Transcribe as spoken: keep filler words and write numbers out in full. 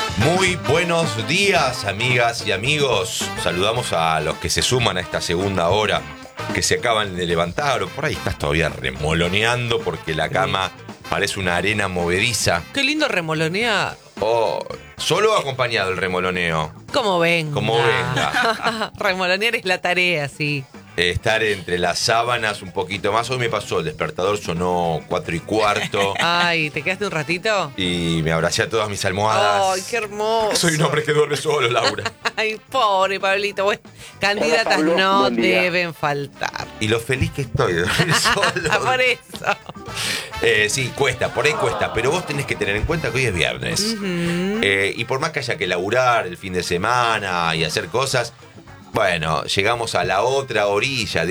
Muy buenos días, amigas y amigos. Saludamos a los que se suman a esta segunda hora, que se acaban de levantar, o por ahí estás todavía remoloneando porque la cama parece una arena movediza. Qué lindo remolonear. Oh, solo acompañado el remoloneo. Como venga. Como venga. Remolonear es la tarea, sí. Estar entre las sábanas un poquito más. Hoy me pasó, el despertador sonó cuatro y cuarto. Ay, ¿te quedaste un ratito? Y me abracé a todas mis almohadas. Ay, qué hermoso. Soy un hombre que duerme solo, Laura. Ay, pobre Pablito. Bueno, candidatas Hola, Pablo. no Buen día. deben faltar. Y lo feliz que estoy de dormir solo. Por eso. Eh, sí, cuesta, por ahí cuesta, pero vos tenés que tener en cuenta que hoy es viernes. Uh-huh. Eh, y por más que haya que laburar el fin de semana y hacer cosas, bueno, llegamos a la otra orilla de